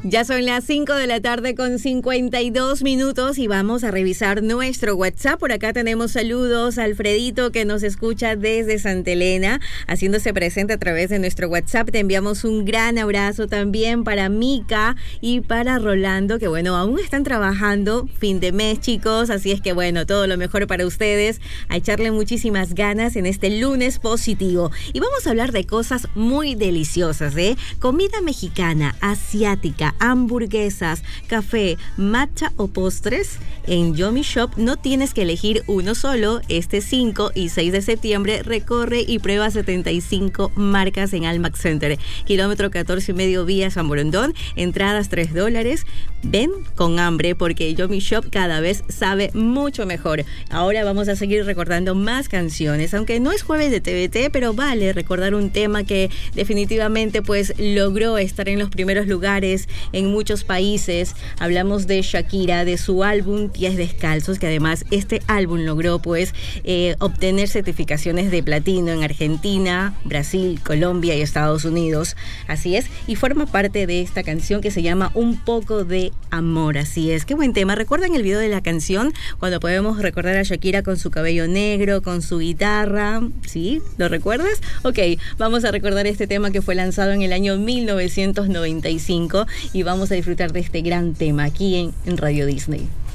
Ya son las 5 de la tarde con 52 minutos y vamos a revisar nuestro WhatsApp. Por acá tenemos saludos a Alfredito, que nos escucha desde Santa Elena, haciéndose presente a través de nuestro WhatsApp. Te enviamos un gran abrazo también para Mica y para Rolando, que bueno, aún están trabajando fin de mes, chicos, así es que bueno, todo lo mejor para ustedes, a echarle muchísimas ganas en este lunes positivo. Y vamos a hablar de cosas muy deliciosas, comida mexicana, asiática, hamburguesas, café, matcha o postres. En Yomi Shop no tienes que elegir uno solo. Este 5 y 6 de septiembre recorre y prueba 75 marcas en Almax Center, kilómetro 14,5 vía San Borondón, entradas $3. Ven con hambre porque Yomi Shop cada vez sabe mucho mejor. Ahora vamos a seguir recordando más canciones, aunque no es jueves de TVT, pero vale recordar un tema que definitivamente pues logró estar en los primeros lugares en muchos países. Hablamos de Shakira, de su álbum Pies Descalzos, que además este álbum logró pues obtener certificaciones de platino en Argentina, Brasil, Colombia y Estados Unidos. Así es, y forma parte de esta canción que se llama Un poco de amor. Así es, qué buen tema. ¿Recuerdan el video de la canción? Cuando podemos recordar a Shakira con su cabello negro, con su guitarra. ¿Sí? ¿Lo recuerdas? Ok, vamos a recordar este tema que fue lanzado en el año 1995 y vamos a disfrutar de este gran tema aquí en Radio Disney.